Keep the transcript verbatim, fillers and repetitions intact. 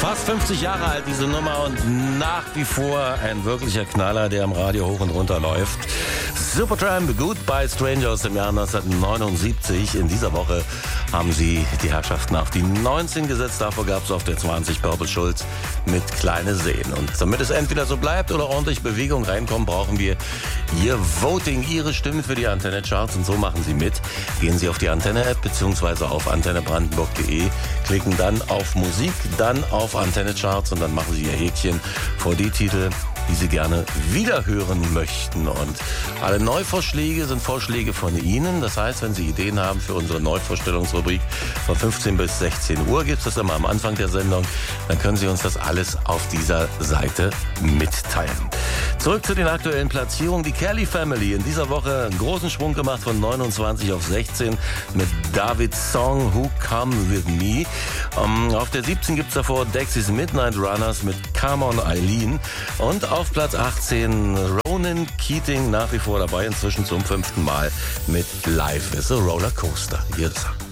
Fast fünfzig Jahre alt diese Nummer und nach wie vor ein wirklicher Knaller, der am Radio hoch und runter läuft. Supertramp, Goodbye Stranger aus dem Jahr neunzehnhundertneunundsiebzig. In dieser Woche haben sie die Herrschaften auf die neunzehn gesetzt. Davor gab es auf der zwanzig Purple Schulz mit Kleine Seen. Und damit es entweder so bleibt oder ordentlich Bewegung reinkommt, brauchen wir Ihr Voting, Ihre Stimmen für die Antenne Charts. Und so machen Sie mit. Gehen Sie auf die Antenne-App bzw. auf antenne brandenburg punkt de, klicken dann auf Musik, dann auf Antenne Charts und dann machen Sie Ihr Häkchen vor die Titel, die Sie gerne wiederhören möchten. Und alle Neuvorschläge sind Vorschläge von Ihnen. Das heißt, wenn Sie Ideen haben für unsere Neuvorstellungsrubrik von fünfzehn bis sechzehn Uhr, gibt es das immer am Anfang der Sendung, dann können Sie uns das alles auf dieser Seite mitteilen. Zurück zu den aktuellen Platzierungen. Die Kelly Family in dieser Woche einen großen Sprung gemacht von neunundzwanzig auf sechzehn mit Davids Song Who Come With Me. Um, auf der siebzehn gibt es davor Dexys Midnight Runners mit Come On Eileen. Und auf Platz achtzehn Ronan Keating nach wie vor dabei, inzwischen zum fünften Mal mit Life is a Roller Coaster. Hier ist er.